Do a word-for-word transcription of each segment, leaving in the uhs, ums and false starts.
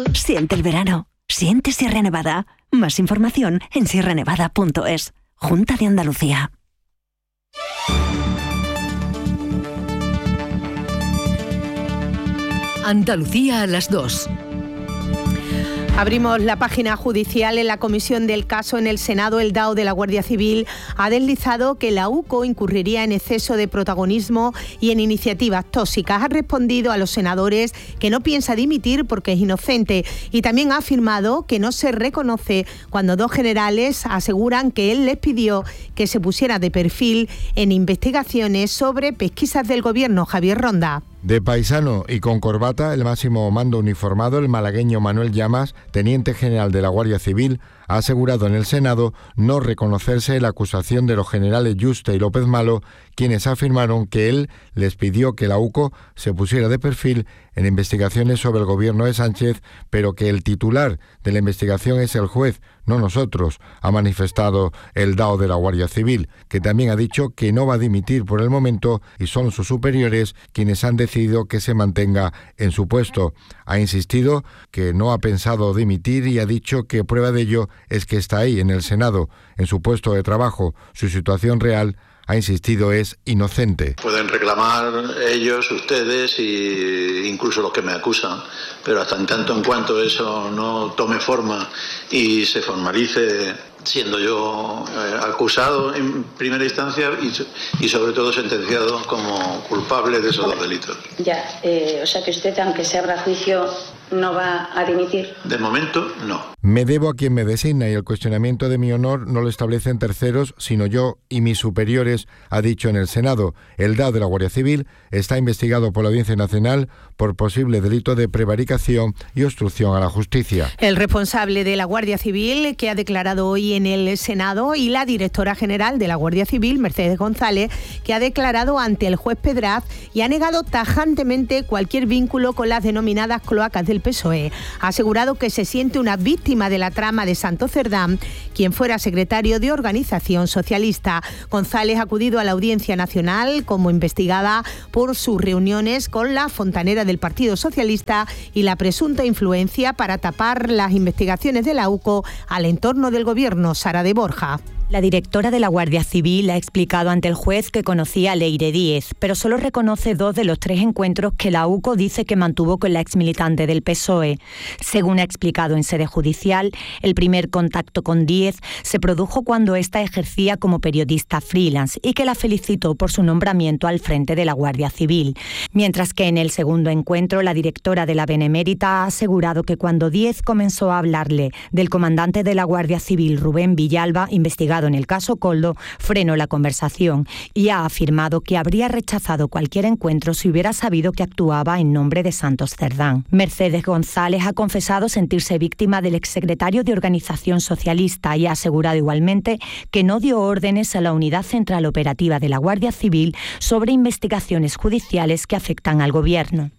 Siente el verano. Siente Sierra Nevada. Más información en sierra nevada punto es. Junta de Andalucía. Andalucía a las dos. Abrimos la página judicial. En la comisión del caso en el Senado, el D A O de la Guardia Civil ha deslizado que la U C O incurriría en exceso de protagonismo y en iniciativas tóxicas. Ha respondido a los senadores que no piensa dimitir porque es inocente y también ha afirmado que no se reconoce cuando dos generales aseguran que él les pidió que se pusiera de perfil en investigaciones sobre pesquisas del gobierno. Javier Ronda. De paisano y con corbata, el máximo mando uniformado, el malagueño Manuel Llamas, teniente general de la Guardia Civil, ha asegurado en el Senado no reconocerse la acusación de los generales Yuste y López Malo, quienes afirmaron que él les pidió que la U C O se pusiera de perfil en investigaciones sobre el gobierno de Sánchez, pero que el titular de la investigación es el juez, no nosotros, ha manifestado el D A O de la Guardia Civil, que también ha dicho que no va a dimitir por el momento y son sus superiores quienes han decidido que se mantenga en su puesto. Ha insistido que no ha pensado dimitir y ha dicho que prueba de ello es que está ahí en el Senado, en su puesto de trabajo. Su situación real, ha insistido, es inocente. Pueden reclamar ellos, ustedes e incluso los que me acusan, pero hasta en tanto en cuanto eso no tome forma y se formalice siendo yo eh, acusado en primera instancia y, y sobre todo sentenciado como culpable de esos dos delitos. Ya, eh, o sea que usted, aunque se abra juicio, no va a dimitir. De momento, no. Me debo a quien me designa y el cuestionamiento de mi honor no lo establecen terceros, sino yo y mis superiores, ha dicho en el Senado. El D A O de la Guardia Civil está investigado por la Audiencia Nacional por posible delito de prevaricación y obstrucción a la justicia. El responsable de la Guardia Civil, que ha declarado hoy en el Senado, y la directora general de la Guardia Civil, Mercedes González, que ha declarado ante el juez Pedraz y ha negado tajantemente cualquier vínculo con las denominadas cloacas del P S O E. Ha asegurado que se siente una víctima de la trama de Santos Cerdán, quien fuera secretario de Organización Socialista. González ha acudido a la Audiencia Nacional como investigada por sus reuniones con la fontanera del Partido Socialista y la presunta influencia para tapar las investigaciones de la U C O al entorno del gobierno. Sara de Borja. La directora de la Guardia Civil ha explicado ante el juez que conocía a Leire Díez, pero solo reconoce dos de los tres encuentros que la U C O dice que mantuvo con la exmilitante del P S O E. Según ha explicado en sede judicial, el primer contacto con Díez se produjo cuando ésta ejercía como periodista freelance y que la felicitó por su nombramiento al frente de la Guardia Civil. Mientras que en el segundo encuentro, la directora de la Benemérita ha asegurado que cuando Díez comenzó a hablarle del comandante de la Guardia Civil, Rubén Villalba, investigado en el caso Coldo, frenó la conversación y ha afirmado que habría rechazado cualquier encuentro si hubiera sabido que actuaba en nombre de Santos Cerdán. Mercedes González ha confesado sentirse víctima del exsecretario de Organización Socialista y ha asegurado igualmente que no dio órdenes a la Unidad Central Operativa de la Guardia Civil sobre investigaciones judiciales que afectan al gobierno.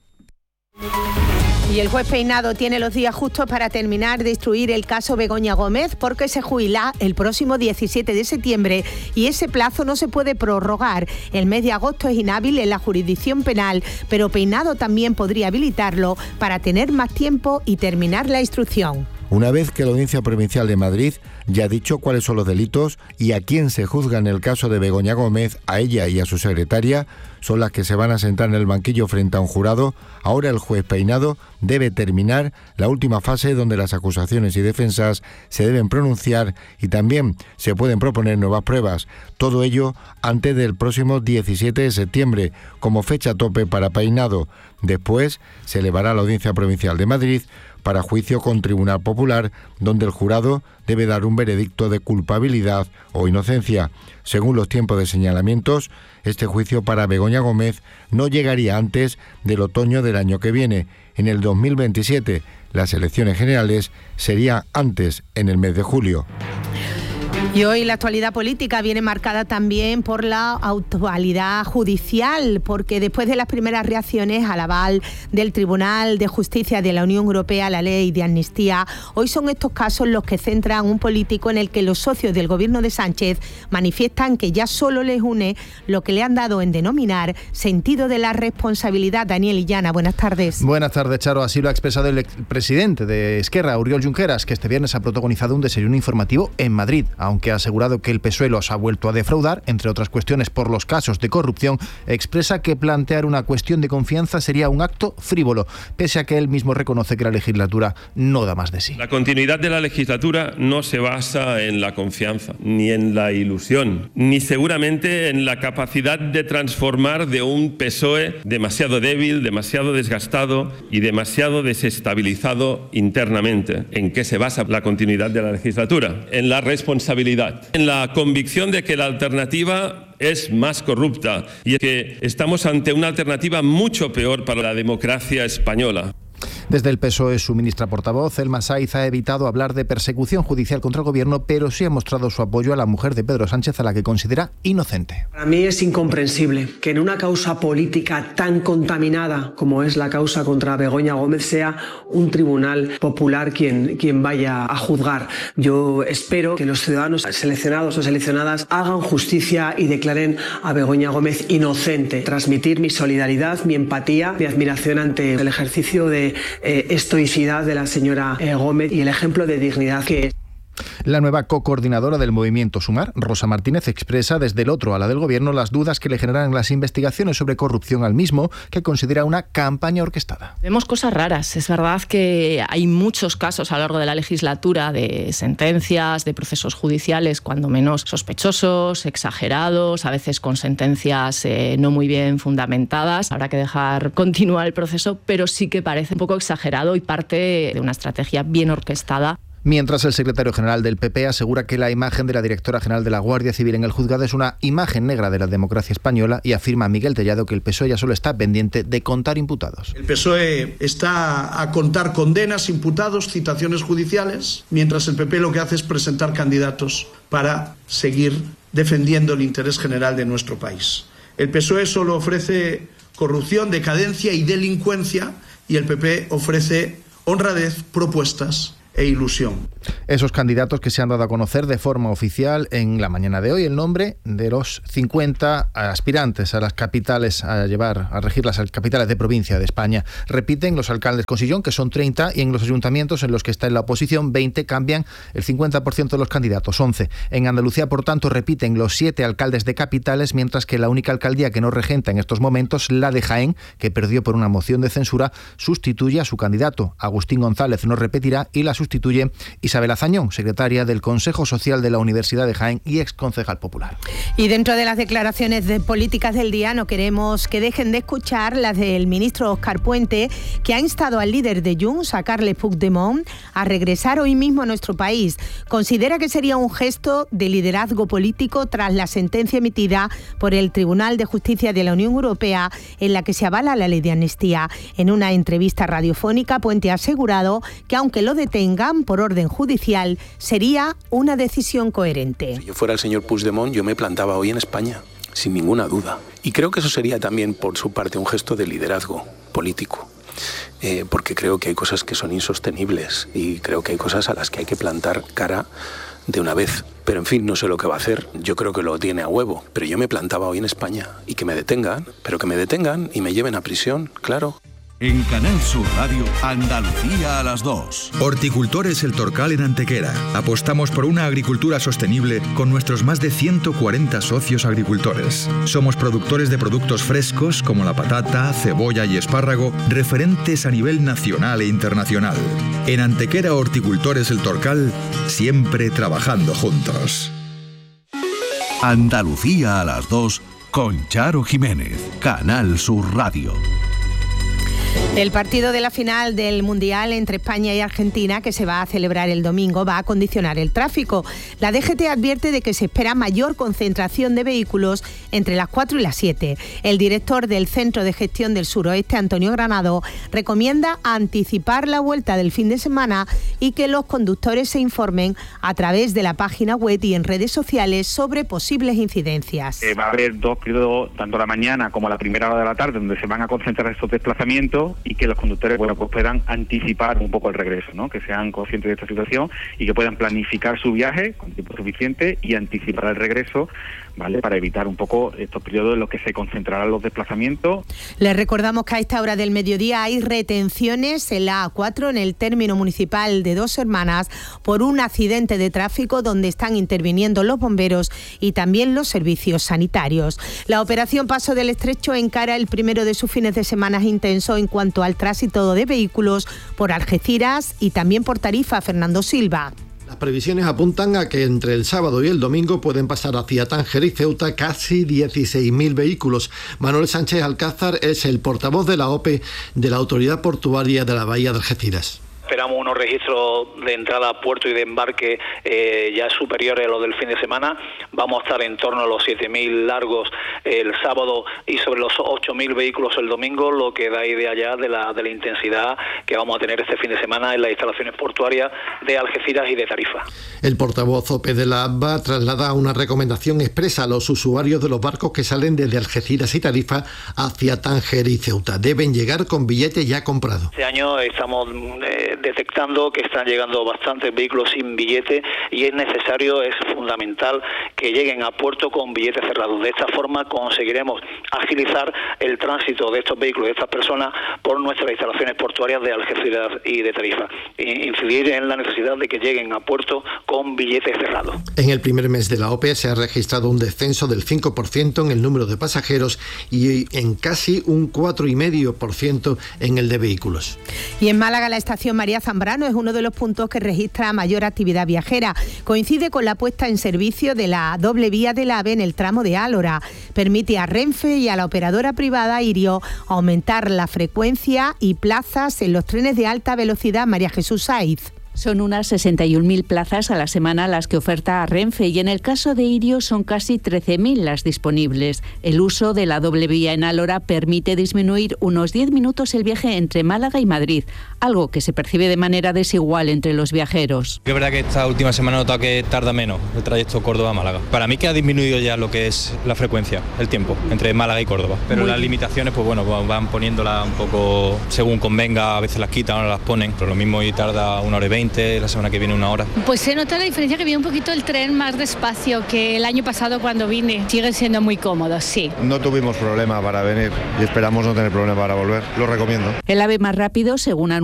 Y el juez Peinado tiene los días justos para terminar de instruir el caso Begoña Gómez, porque se jubila el próximo diecisiete de septiembre y ese plazo no se puede prorrogar. El mes de agosto es inhábil en la jurisdicción penal, pero Peinado también podría habilitarlo para tener más tiempo y terminar la instrucción. Una vez que la Audiencia Provincial de Madrid ya ha dicho cuáles son los delitos y a quién se juzga en el caso de Begoña Gómez, a ella y a su secretaria, son las que se van a sentar en el banquillo frente a un jurado. Ahora el juez Peinado debe terminar la última fase donde las acusaciones y defensas se deben pronunciar y también se pueden proponer nuevas pruebas. Todo ello antes del próximo diecisiete de septiembre, como fecha tope para Peinado. Después se elevará a la Audiencia Provincial de Madrid para juicio con Tribunal Popular, donde el jurado debe dar un veredicto de culpabilidad o inocencia. Según los tiempos de señalamientos, este juicio para Begoña Gómez no llegaría antes del otoño del año que viene, en el dos mil veintisiete. Las elecciones generales serían antes, en el mes de julio. Y hoy la actualidad política viene marcada también por la actualidad judicial, porque después de las primeras reacciones al aval del Tribunal de Justicia de la Unión Europea a la ley de amnistía, hoy son estos casos los que centran un político en el que los socios del gobierno de Sánchez manifiestan que ya solo les une lo que le han dado en denominar sentido de la responsabilidad. Daniel Illana, buenas tardes. Buenas tardes, Charo. Así lo ha expresado el presidente de Esquerra, Oriol Junqueras, que este viernes ha protagonizado un desayuno informativo en Madrid, aunque que ha asegurado que el P S O E los ha vuelto a defraudar, entre otras cuestiones por los casos de corrupción, expresa que plantear una cuestión de confianza sería un acto frívolo, pese a que él mismo reconoce que la legislatura no da más de sí. La continuidad de la legislatura no se basa en la confianza, ni en la ilusión, ni seguramente en la capacidad de transformar de un P S O E demasiado débil, demasiado desgastado y demasiado desestabilizado internamente. ¿En qué se basa la continuidad de la legislatura? En la responsabilidad, en la convicción de que la alternativa es más corrupta y que estamos ante una alternativa mucho peor para la democracia española. Desde el P S O E, su ministra portavoz, Elma Saiz, ha evitado hablar de persecución judicial contra el gobierno, pero sí ha mostrado su apoyo a la mujer de Pedro Sánchez, a la que considera inocente. Para mí es incomprensible que en una causa política tan contaminada como es la causa contra Begoña Gómez sea un tribunal popular quien, quien vaya a juzgar. Yo espero que los ciudadanos seleccionados o seleccionadas hagan justicia y declaren a Begoña Gómez inocente. Transmitir mi solidaridad, mi empatía, mi admiración ante el ejercicio de Eh, estoicidad de la señora eh, Gómez y el ejemplo de dignidad que es. La nueva cocoordinadora del movimiento Sumar, Rosa Martínez, expresa desde el otro ala del gobierno las dudas que le generan las investigaciones sobre corrupción al mismo, que considera una campaña orquestada. Vemos cosas raras. Es verdad que hay muchos casos a lo largo de la legislatura de sentencias, de procesos judiciales, cuando menos sospechosos, exagerados, a veces con sentencias eh, no muy bien fundamentadas. Habrá que dejar continuar el proceso, pero sí que parece un poco exagerado y parte de una estrategia bien orquestada. Mientras el secretario general del P P asegura que la imagen de la directora general de la Guardia Civil en el juzgado es una imagen negra de la democracia española, y afirma Miguel Tellado que el P S O E ya solo está pendiente de contar imputados. El P S O E está a contar condenas, imputados, citaciones judiciales, mientras el P P lo que hace es presentar candidatos para seguir defendiendo el interés general de nuestro país. El P S O E solo ofrece corrupción, decadencia y delincuencia, y el P P ofrece honradez, propuestas e ilusión. Esos candidatos que se han dado a conocer de forma oficial en la mañana de hoy, el nombre de los cincuenta aspirantes a las capitales, a llevar, a regir las capitales de provincia de España. Repiten los alcaldes con sillón, que son treinta, y en los ayuntamientos en los que está en la oposición veinte, cambian el cincuenta por ciento de los candidatos, once. En Andalucía, por tanto, repiten los siete alcaldes de capitales, mientras que la única alcaldía que no regenta en estos momentos, la de Jaén, que perdió por una moción de censura, sustituye a su candidato. Agustín González no repetirá y la sustituye Isabel Azañón, secretaria del Consejo Social de la Universidad de Jaén y exconcejal popular. Y dentro de las declaraciones de políticas del día, no queremos que dejen de escuchar las del ministro Óscar Puente, que ha instado al líder de Junts, a Carles Puigdemont, a regresar hoy mismo a nuestro país. Considera que sería un gesto de liderazgo político tras la sentencia emitida por el Tribunal de Justicia de la Unión Europea, en la que se avala la ley de amnistía. En una entrevista radiofónica, Puente ha asegurado que aunque lo detengan por orden judicial, sería una decisión coherente. Si yo fuera el señor Puigdemont, yo me plantaba hoy en España, sin ninguna duda. Y creo que eso sería también, por su parte, un gesto de liderazgo político. Eh, porque creo que hay cosas que son insostenibles y creo que hay cosas a las que hay que plantar cara de una vez. Pero en fin, no sé lo que va a hacer. Yo creo que lo tiene a huevo. Pero yo me plantaba hoy en España. Y que me detengan, pero que me detengan y me lleven a prisión, claro. En Canal Sur Radio, Andalucía a las dos. Horticultores El Torcal en Antequera. Apostamos por una agricultura sostenible con nuestros más de ciento cuarenta socios agricultores. Somos productores de productos frescos como la patata, cebolla y espárrago, referentes a nivel nacional e internacional. En Antequera, Horticultores El Torcal, siempre trabajando juntos. Andalucía a las dos con Charo Jiménez. Canal Sur Radio. El partido de la final del Mundial entre España y Argentina, que se va a celebrar el domingo, va a condicionar el tráfico. La D G T advierte de que se espera mayor concentración de vehículos entre las cuatro y las siete. El director del Centro de Gestión del Suroeste, Antonio Granado, recomienda anticipar la vuelta del fin de semana y que los conductores se informen a través de la página web y en redes sociales sobre posibles incidencias. Eh, va a haber dos periodos, tanto la mañana como la primera hora de la tarde, donde se van a concentrar estos desplazamientos y que los conductores bueno, pues puedan anticipar un poco el regreso, ¿no? Que sean conscientes de esta situación y que puedan planificar su viaje con tiempo suficiente y anticipar el regreso, ¿vale? Para evitar un poco estos periodos en los que se concentrarán los desplazamientos. Les recordamos que a esta hora del mediodía hay retenciones en la A cuatro en el término municipal de Dos Hermanas por un accidente de tráfico donde están interviniendo los bomberos y también los servicios sanitarios. La operación Paso del Estrecho encara el primero de sus fines de semana intenso en cuanto al tránsito de vehículos por Algeciras y también por Tarifa. Fernando Silva. Las previsiones apuntan a que entre el sábado y el domingo pueden pasar hacia Tánger y Ceuta casi dieciséis mil vehículos. Manuel Sánchez Alcázar es el portavoz de la O P E de la Autoridad Portuaria de la Bahía de Algeciras. Esperamos unos registros de entrada a puerto y de embarque eh, ya superiores a los del fin de semana. Vamos a estar en torno a los siete mil largos el sábado y sobre los ocho mil vehículos el domingo, lo que da idea ya de la, de la intensidad que vamos a tener este fin de semana en las instalaciones portuarias de Algeciras y de Tarifa. El portavoz O P E de la A B A traslada una recomendación expresa a los usuarios de los barcos que salen desde Algeciras y Tarifa hacia Tánger y Ceuta. Deben llegar con billete ya comprado. Este año estamos eh, detectando que están llegando bastantes vehículos sin billete y es necesario, es fundamental que lleguen a puerto con billetes cerrados. De esta forma conseguiremos agilizar el tránsito de estos vehículos, de estas personas, por nuestras instalaciones portuarias de Algeciras y de Tarifa. E incidir en la necesidad de que lleguen a puerto con billetes cerrados. En el primer mes de la O P E se ha registrado un descenso del cinco por ciento en el número de pasajeros y en casi un cuatro coma cinco por ciento en el de vehículos. Y en Málaga, la estación María Zambrano es uno de los puntos que registra mayor actividad viajera. Coincide con la puesta en servicio de la doble vía del AVE en el tramo de Álora. Permite a Renfe y a la operadora privada Irio aumentar la frecuencia y plazas en los trenes de alta velocidad. María Jesús Saiz. Son unas sesenta y un mil plazas a la semana las que oferta Renfe y en el caso de Irio son casi trece mil las disponibles. El uso de la doble vía en Álora permite disminuir unos diez minutos el viaje entre Málaga y Madrid, algo que se percibe de manera desigual entre los viajeros. Es verdad que esta última semana he notado que tarda menos el trayecto Córdoba-Málaga. Para mí que ha disminuido ya lo que es la frecuencia, el tiempo, entre Málaga y Córdoba. Pero Muy las bien. limitaciones, pues bueno, van poniéndolas un poco según convenga, a veces las quitan, ahora las ponen. Pero lo mismo hoy tarda una hora y veinte, la semana que viene una hora. Pues se nota la diferencia, que viene un poquito el tren más despacio que el año pasado cuando vine. Siguen siendo muy cómodos, sí. No tuvimos problema para venir y esperamos no tener problema para volver. Lo recomiendo. El AVE más rápido, según